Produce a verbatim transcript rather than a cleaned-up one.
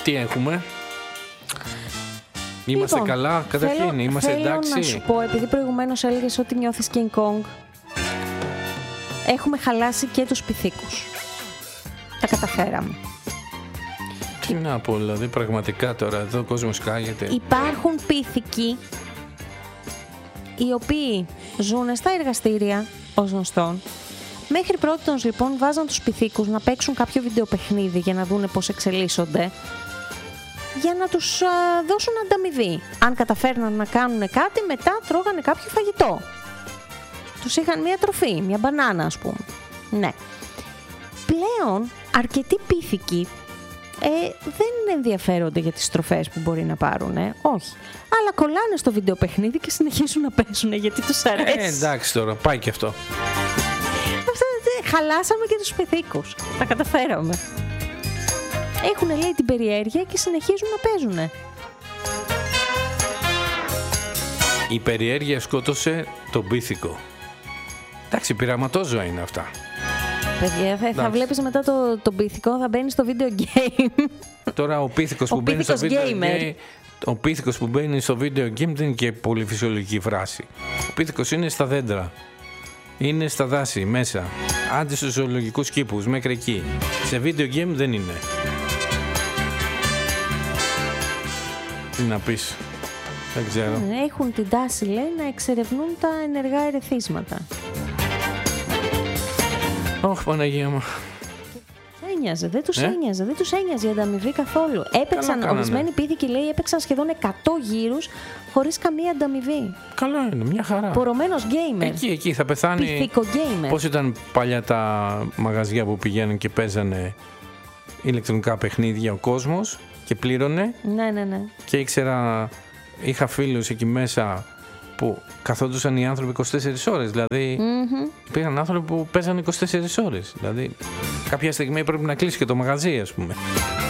Τι έχουμε? Είμαστε λοιπόν, καλά, καταρχήν, θέλω, είμαστε θέλω εντάξει. να σου πω, επειδή προηγουμένως έλεγες ότι νιώθεις King Kong, έχουμε χαλάσει και τους πυθίκους. Τα καταφέραμε. Τι να πω, δηλαδή, πραγματικά τώρα εδώ ο κόσμος κάγεται. Υπάρχουν πυθικοί οι οποίοι ζουν στα εργαστήρια, ως γνωστόν. Μέχρι πρότινος λοιπόν βάζαν τους πυθίκους να παίξουν κάποιο βιντεοπαιχνίδι για να δούνε πώς εξελίσσονται, για να τους α, δώσουν ανταμοιβή. Αν καταφέρναν να κάνουν κάτι, μετά τρώγανε κάποιο φαγητό. Τους είχαν μια τροφή, μια μπανάνα ας πούμε. Ναι. Πλέον αρκετοί πυθικοί ε, δεν ενδιαφέρονται για τις τροφές που μπορεί να πάρουν, ε. όχι. Αλλά κολλάνε στο βιντεοπαιχνίδι και συνεχίζουν να παίζουν γιατί τους αρέσει. Ε, εντάξει τώρα, πάει και αυτό. Αυτό, χαλάσαμε και τους πυθίκους. Τα καταφέραμε. Έχουν λέει την περιέργεια και συνεχίζουν να παίζουν. Η περιέργεια σκότωσε τον πίθηκο. Εντάξει, πειραματόζωα είναι αυτά. Παιδιά, θα, θα βλέπεις μετά το, το πίθηκο, θα μπαίνει στο video game. Τώρα ο πίθηκος που μπαίνει στο video game, ο πίθηκος που μπαίνει στο video game δεν είναι και πολύ φυσιολογική φράση. Ο πίθηκος είναι στα δέντρα. Είναι στα δάση, μέσα. Άντε στους ζωολογικούς κήπους, μέχρι εκεί. Σε video game δεν είναι. Τι να πεις, δεν ξέρω. Έχουν την τάση, λέει, να εξερευνούν τα ενεργά ερεθίσματα. Ωχ, Παναγία μου. Ένοιαζε, δεν τους ναι. ένοιαζε, δεν τους ένοιαζε η ανταμοιβή καθόλου. Έπαιξαν, ορισμένοι πίθηκοι, λέει, έπαιξαν σχεδόν εκατό γύρους χωρίς καμία ανταμοιβή. Καλό είναι, μια χαρά. Πορωμένος gamer. Εκεί, εκεί θα πεθάνει. Πίθηκο gamer. Πώς ήταν παλιά τα μαγαζιά που πηγαίνουν και παίζανε ηλεκτρονικά παιχνίδια ο κόσμος και πλήρωνε. Ναι, ναι, ναι. Και ήξερα, είχα φίλους εκεί μέσα που καθόντουσαν οι άνθρωποι είκοσι τέσσερις ώρες. Δηλαδή, mm-hmm. υπήρχαν άνθρωποι που παίζανε είκοσι τέσσερις ώρες. Δηλαδή, κάποια στιγμή πρέπει να κλείσει και το μαγαζί, ας πούμε.